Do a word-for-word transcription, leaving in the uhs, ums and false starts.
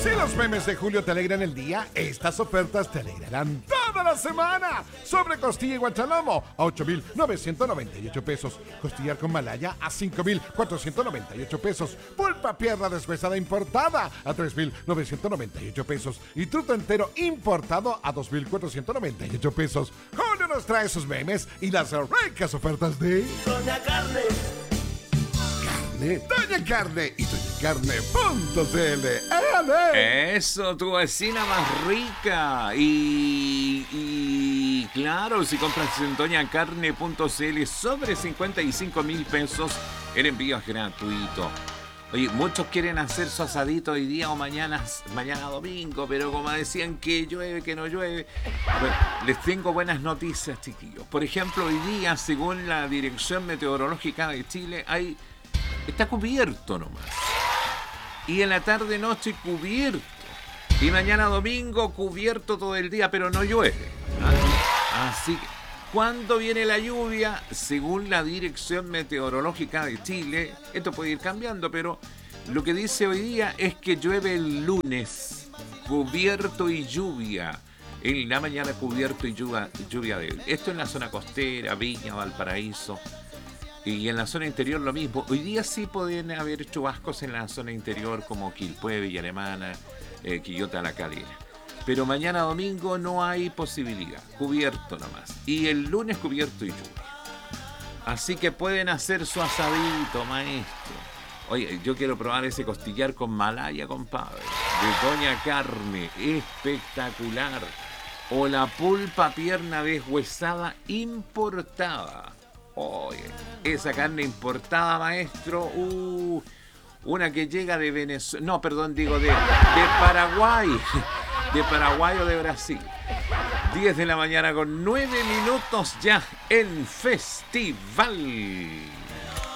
Si los memes de Julio te alegran el día, estas ofertas te alegrarán toda la semana. Sobre costilla y guachalomo a ocho mil novecientos noventa y ocho pesos. Costillar con malaya a cinco mil cuatrocientos noventa y ocho pesos. Pulpa pierna deshuesada importada a tres mil novecientos noventa y ocho pesos. Y truto entero importado a dos mil cuatrocientos noventa y ocho pesos. Julio nos trae sus memes y las ricas ofertas de Doña Carne. Doña Carne y doña carne punto c l. ¡Éale! Eso, tu vecina más rica. Y, y claro, si compras en doña carne punto c l sobre cincuenta y cinco mil pesos, el envío es gratuito. Oye, muchos quieren hacer su asadito hoy día o mañana, mañana domingo, pero como decían que llueve, que no llueve. Bueno, les tengo buenas noticias, chiquillos. Por ejemplo, hoy día, según la Dirección Meteorológica de Chile, hay... está cubierto nomás. Y en la tarde-noche cubierto. Y mañana domingo cubierto todo el día, pero no llueve. Así que, ¿cuándo viene la lluvia? Según la Dirección Meteorológica de Chile, esto puede ir cambiando, pero lo que dice hoy día es que llueve el lunes. Cubierto y lluvia. En la mañana cubierto y lluvia, lluvia de... Esto en la zona costera, Viña, Valparaíso. Y en la zona interior lo mismo. Hoy día sí pueden haber chubascos en la zona interior como Quilpué, Villa Alemana, eh, Quillota, La Calera. Pero mañana domingo no hay posibilidad. Cubierto nomás. Y el lunes cubierto y lluvia. Así que pueden hacer su asadito, maestro. Oye, yo quiero probar ese costillar con malaya, compadre. De Doña Carne. Espectacular. O la pulpa pierna deshuesada importada. Oye, esa carne importada, maestro, uh, una que llega de Venezuela, no, perdón, digo de, de Paraguay, de Paraguay o de Brasil. diez de la mañana con nueve minutos ya en Festival.